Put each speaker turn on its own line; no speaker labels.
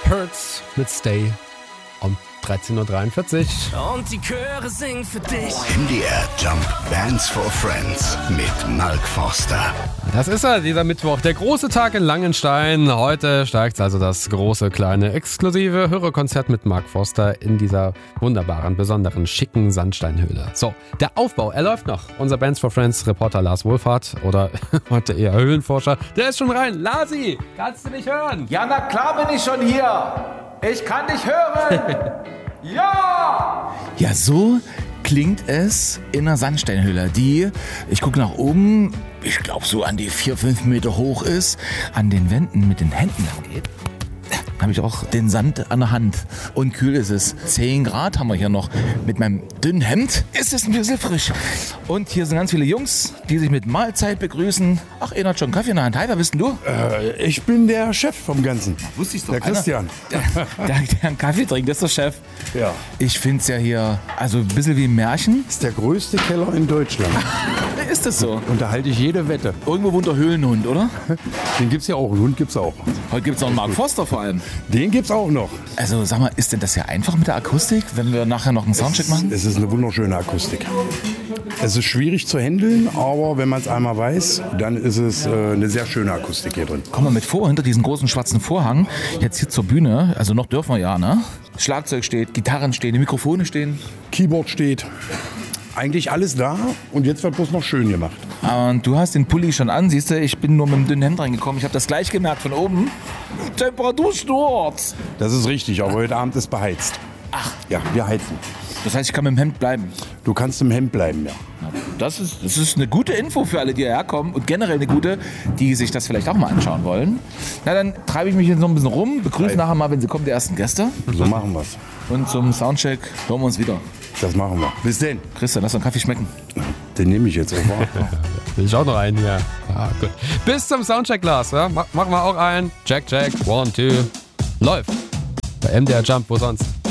Shepherd's mit Stay um 13.43 Uhr.
Und die Chöre singen für dich.
MDR Jump Bands for Friends mit Mark Forster.
Das ist er, dieser Mittwoch, der große Tag in Langenstein. Heute steigt also das große, kleine, exklusive Hörerkonzert mit Mark Forster in dieser wunderbaren, besonderen, schicken Sandsteinhöhle. So, der Aufbau, er läuft noch. Unser Bands for Friends Reporter Lars Wohlfahrt oder heute eher Höhlenforscher, der ist schon rein. Lasi, kannst du mich hören?
Ja, na klar bin ich schon hier. Ich kann dich hören. Ja!
Ja, so klingt es in einer Sandsteinhöhle, die, ich gucke nach oben, ich glaube so an die 4-5 Meter hoch ist, an den Wänden mit den Händen lang geht. Habe ich auch den Sand an der Hand. Und kühl ist es. 10 Grad haben wir hier noch. Mit meinem dünnen Hemd ist es ein bisschen frisch. Und hier sind ganz viele Jungs, die sich mit Mahlzeit begrüßen. Ach, einer hat schon Kaffee in der Hand. Hi, wer bist denn du?
Ich bin der Chef vom Ganzen.
Wusste ich doch.
Der Christian.
Der einen Kaffee trinkt, das ist der Chef.
Ja.
Ich finde es ja hier, also ein bisschen wie ein Märchen.
Das ist der größte Keller in Deutschland.
Ist das so?
Und da halte ich jede Wette.
Irgendwo wohnt der Höhlenhund, oder?
Den gibt's ja auch. Einen Hund gibt's auch.
Heute gibt es noch einen Mark Forster vor allem.
Den gibt's auch noch.
Also sag mal, ist denn das ja einfach mit der Akustik, wenn wir nachher noch einen Soundcheck machen?
Es ist eine wunderschöne Akustik. Es ist schwierig zu handeln, aber wenn man es einmal weiß, dann ist es eine sehr schöne Akustik hier drin.
Komm mal mit vor, hinter diesen großen schwarzen Vorhang. Jetzt hier zur Bühne, also noch dürfen wir ja, ne? Schlagzeug steht, Gitarren stehen, die Mikrofone stehen.
Keyboard steht. Eigentlich alles da und jetzt wird bloß noch schön gemacht.
Und du hast den Pulli schon an, siehst du, ich bin nur mit dem dünnen Hemd reingekommen. Ich habe das gleich gemerkt von oben. Temperatursturz.
Das ist richtig, aber heute Abend ist beheizt.
Ach.
Ja, wir heizen.
Das heißt, ich kann mit dem Hemd bleiben.
Du kannst im Hemd bleiben, ja.
Das ist eine gute Info für alle, die hierher kommen und generell eine gute, die sich das vielleicht auch mal anschauen wollen. Na, dann treibe ich mich jetzt noch ein bisschen rum, begrüße nachher mal, wenn sie kommen, die ersten Gäste.
So machen wir's.
Und zum Soundcheck hören wir uns wieder.
Das machen wir. Bis denn.
Christian, lass doch einen Kaffee schmecken.
Den nehme ich jetzt auch mal.
Will ich auch noch einen hier. Ah, gut. Bis zum Soundcheck, Lars. Ja? Machen wir auch einen. Check, check. 1, 2. Läuft. Bei MDR Jump, wo sonst?